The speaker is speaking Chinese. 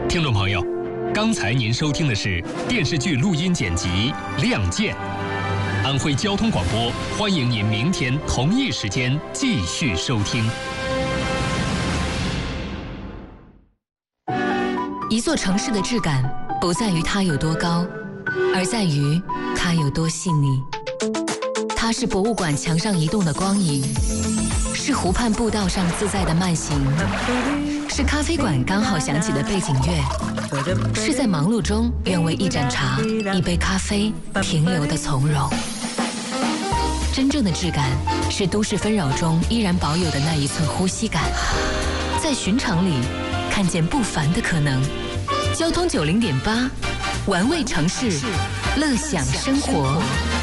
听众朋友，刚才您收听的是电视剧录音剪辑《亮剑》。安徽交通广播欢迎您明天同一时间继续收听。 一座城市的质感不在于它有多高，而在于它有多细腻。它是博物馆墙上移动的光影，是湖畔步道上自在的慢行，是咖啡馆刚好响起的背景乐，是在忙碌中愿为一盏茶、一杯咖啡停留的从容。真正的质感是都市纷扰中依然保有的那一寸呼吸感，在寻常里看见不凡的可能。交通90.8，玩味城市，乐享生活。